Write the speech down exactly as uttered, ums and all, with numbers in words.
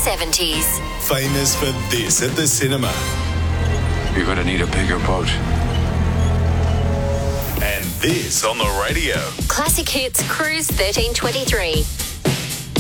seventies. Famous for this at the cinema. You're going to need a bigger boat. And this on the radio. Classic Hits Cruise thirteen twenty-three.